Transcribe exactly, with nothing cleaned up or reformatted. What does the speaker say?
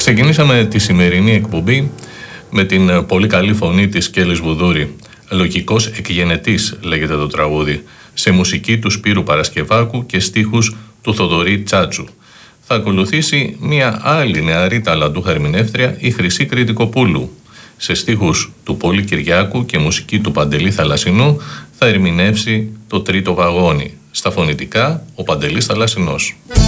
Ξεκινήσαμε τη σημερινή εκπομπή με την πολύ καλή φωνή της Κέλλης Βουδούρη. Λογικός εκγενετής λέγεται το τραγούδι, σε μουσική του Σπύρου Παρασκευάκου και στίχους του Θοδωρή Τσάτσου. Θα ακολουθήσει μια άλλη νεαρή ταλαντούχα ερμηνεύτρια, η Χρυσή Κρητικοπούλου. Σε στίχους του Πόλη Κυριάκου και μουσική του Παντελή Θαλασσινού θα ερμηνεύσει το Τρίτο Βαγόνι. Στα φωνητικά ο Παντελής Θαλασσινός.